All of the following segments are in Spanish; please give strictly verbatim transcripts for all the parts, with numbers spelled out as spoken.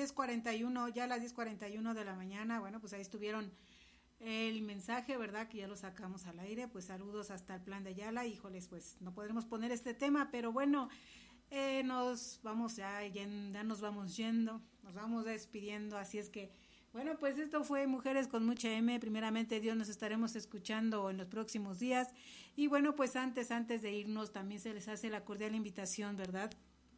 diez cuarenta y uno, ya a las diez cuarenta y uno de la mañana, bueno, pues ahí estuvieron el mensaje, ¿verdad? Que ya lo sacamos al aire, pues saludos hasta el Plan de Ayala, híjoles, pues no podremos poner este tema, pero bueno, eh, nos vamos ya, ya, ya nos vamos yendo, nos vamos despidiendo, así es que, bueno, pues esto fue Mujeres con mucha M, primeramente Dios, nos estaremos escuchando en los próximos días, y bueno, pues antes, antes de irnos, también se les hace la cordial invitación, ¿verdad?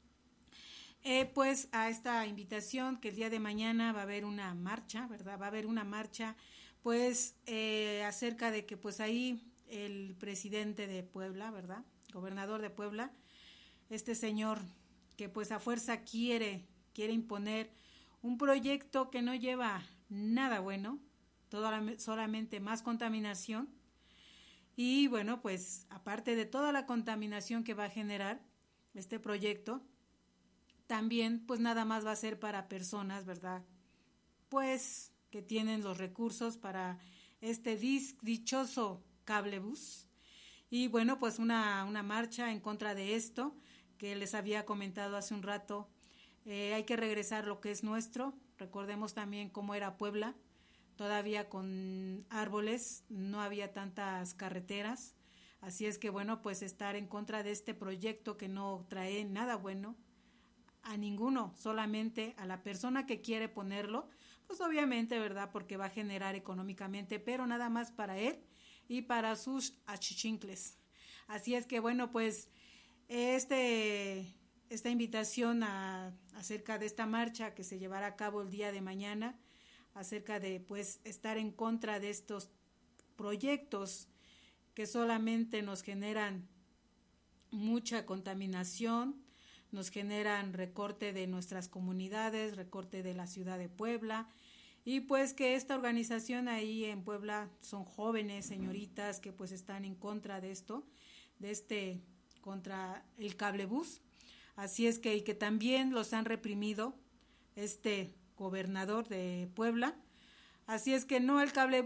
Eh, pues a esta invitación que el día de mañana va a haber una marcha, ¿verdad? Va a haber una marcha, pues eh, acerca de que pues ahí el presidente de Puebla, ¿verdad? Gobernador de Puebla, este señor que pues a fuerza quiere, quiere imponer un proyecto que no lleva nada bueno, toda la, solamente más contaminación, y bueno, pues aparte de toda la contaminación que va a generar este proyecto, también pues nada más va a ser para personas, ¿verdad? Pues que tienen los recursos para este dis, dichoso cablebús. Y bueno, pues una, una marcha en contra de esto, que les había comentado hace un rato. Eh, hay que regresar lo que es nuestro. Recordemos también cómo era Puebla, todavía con árboles, no había tantas carreteras. Así es que bueno, pues estar en contra de este proyecto que no trae nada bueno a ninguno, solamente a la persona que quiere ponerlo, pues obviamente, ¿verdad? Porque va a generar económicamente, pero nada más para él y para sus achichincles. Así es que bueno, pues este esta invitación a, acerca de esta marcha que se llevará a cabo el día de mañana, acerca de pues estar en contra de estos proyectos que solamente nos generan mucha contaminación, nos generan recorte de nuestras comunidades, recorte de la ciudad de Puebla, y pues que esta organización ahí en Puebla son jóvenes, señoritas, que pues están en contra de esto, de este, contra el cablebús. Así es que, y que también los han reprimido este gobernador de Puebla. Así es que no el cablebús